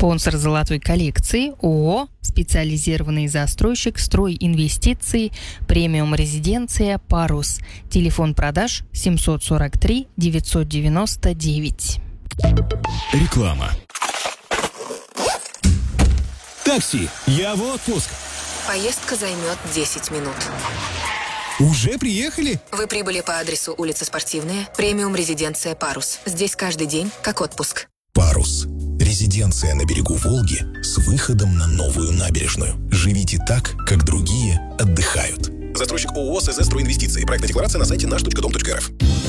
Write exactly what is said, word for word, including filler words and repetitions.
Спонсор золотой коллекции ООО «Специализированный застройщик Стройинвестиции, премиум резиденция Парус». Телефон продаж семьсот сорок три девятьсот девяносто девять. Реклама. Такси, я в отпуск. Поездка займет десять минут. Уже приехали? Вы прибыли по адресу улица Спортивная, премиум резиденция Парус. Здесь каждый день как отпуск. Парус. Резиденция на берегу Волги с выходом на новую набережную. Живите так, как другие отдыхают. Застройщик ООО СЗ «Стройинвестиции». Проектная декларация на сайте наш точка дом точка рф.